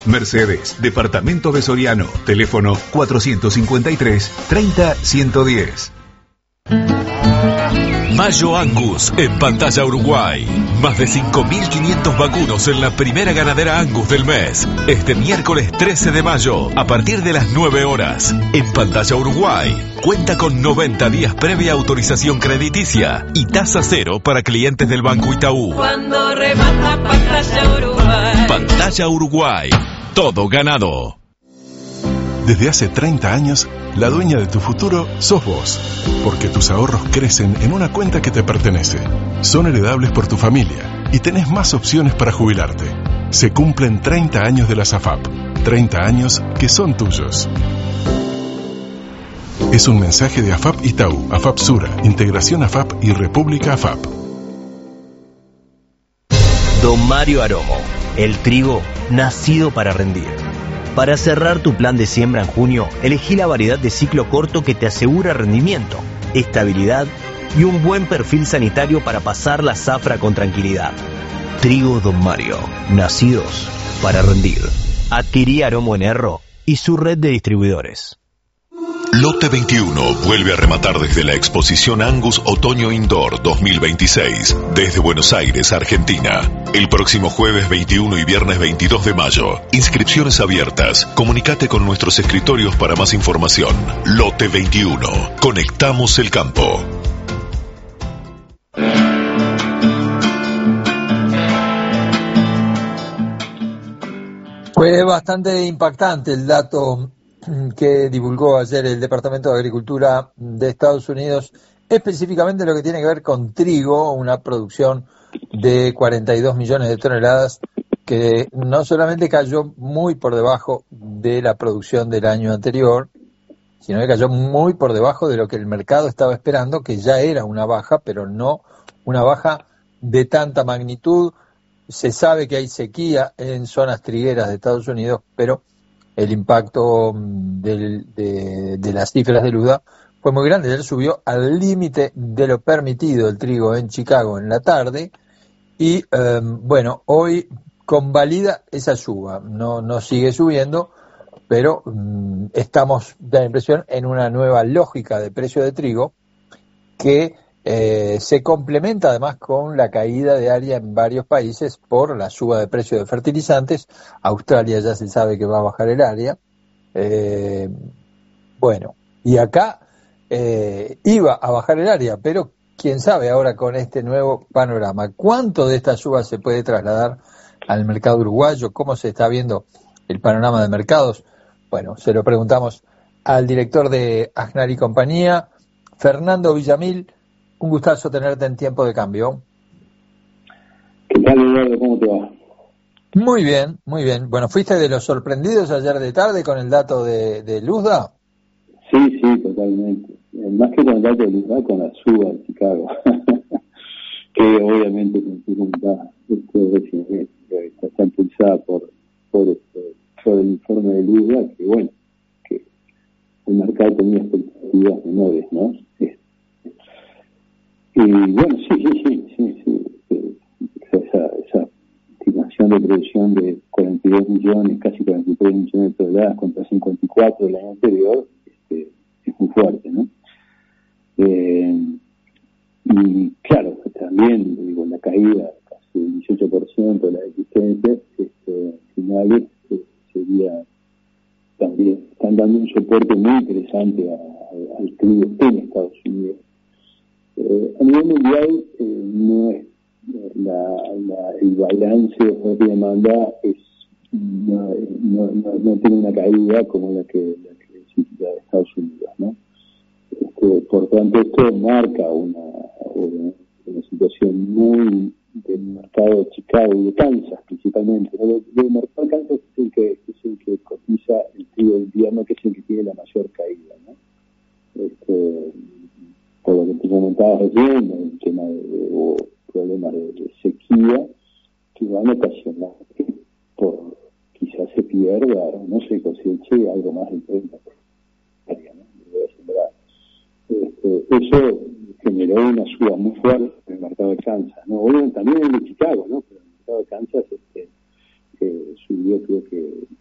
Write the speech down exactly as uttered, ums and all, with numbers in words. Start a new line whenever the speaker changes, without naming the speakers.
Mercedes, departamento de Soriano, teléfono cuatrocientos cincuenta y tres, treinta, ciento diez.
Mayo Angus en Pantalla Uruguay. Más de cinco mil quinientos vacunos en la primera ganadera Angus del mes. Este miércoles trece de mayo, a partir de las nueve horas. En Pantalla Uruguay. Cuenta con noventa días previa autorización crediticia y tasa cero para clientes del Banco Itaú.
Cuando remata Pantalla Uruguay.
Pantalla Uruguay. Todo ganado.
Desde hace treinta años, la dueña de tu futuro sos vos, porque tus ahorros crecen en una cuenta que te pertenece. Son heredables por tu familia y tenés más opciones para jubilarte. Se cumplen treinta años de la SAFAP, treinta años que son tuyos. Es un mensaje de AFAP Itaú, AFAP Sura, Integración AFAP y República AFAP.
Don Mario Aromo, el trigo nacido para rendir. Para cerrar tu plan de siembra en junio, elegí la variedad de ciclo corto que te asegura rendimiento, estabilidad y un buen perfil sanitario para pasar la zafra con tranquilidad. Trigo Don Mario, nacidos para rendir. Adquirí Aromo en Erro y su red de distribuidores.
Lote veintiuno vuelve a rematar desde la exposición Angus Otoño Indoor dos mil veintiséis, desde Buenos Aires, Argentina. El próximo jueves veintiuno y viernes veintidós de mayo. Inscripciones abiertas. Comunicate con nuestros escritorios para más información. Lote veintiuno. Conectamos el campo.
Fue bastante impactante el dato que divulgó ayer el Departamento de Agricultura de Estados Unidos, específicamente lo que tiene que ver con trigo, una producción de cuarenta y dos millones de toneladas que no solamente cayó muy por debajo de la producción del año anterior, sino que cayó muy por debajo de lo que el mercado estaba esperando, que ya era una baja, pero no una baja de tanta magnitud. Se sabe que hay sequía en zonas trigueras de Estados Unidos, pero el impacto del, de, de las cifras de Luda fue muy grande. Él subió al límite de lo permitido el trigo en Chicago en la tarde y eh, bueno, hoy convalida esa suba, no, no sigue subiendo, pero mm, estamos, da la impresión, en una nueva lógica de precio de trigo que eh, se complementa además con la caída de área en varios países por la suba de precio de fertilizantes. Australia ya se sabe que va a bajar el área. Eh, bueno, y acá eh, iba a bajar el área, pero quién sabe ahora con este nuevo panorama. ¿Cuánto de esta suba se puede trasladar al mercado uruguayo? ¿Cómo se está viendo el panorama de mercados? Bueno, se lo preguntamos al director de Aznar y Compañía, Fernando Villamil. Un gustazo tenerte en Tiempo de Cambio.
¿Qué tal, Eduardo? ¿Cómo te va?
Muy bien, muy bien. Bueno, ¿fuiste de los sorprendidos ayer de tarde con el dato de, de Luzda?
Sí, sí, totalmente. Más que con el dato de Luzda, con la suba de Chicago. Que obviamente está, este, está impulsada por, por, este, por el informe de Luzda, que bueno, que el mercado tenía expectativas menores, ¿no? Y bueno, sí, sí, sí, sí, sí. Esa, esa estimación de producción de cuarenta y dos millones, casi cuarenta y tres millones de toneladas contra cincuenta y cuatro del año anterior, este, es muy fuerte, ¿no? Eh, y claro, también, digo, la caída casi del dieciocho por ciento de las existencias este, finales eh, sería también, están dando un soporte muy interesante a, a, al trigo en Estados Unidos. Eh, a nivel mundial eh, no es la, la, el balance de oferta y demanda es no, no, no, no tiene una caída como la que la que existe de Estados Unidos, ¿no? Este, por tanto, esto marca una, una, una situación muy del mercado de Chicago y de Kansas principalmente, ¿no? El, el mercado de Kansas es el que es el que cotiza el trigo de invierno, que es el que tiene la mayor caída, ¿no? Este, por lo que tú comentabas recién, el tema de, de o problemas de, de sequía que van a ocasionar que por quizás se pierda o no se coseche algo más del treinta por ciento, ¿no? Este, eso generó una suba muy fuerte en el mercado de Kansas, ¿no? Obviamente también en el de Chicago, ¿no? Pero en el mercado de Kansas este, eh, sirvió creo que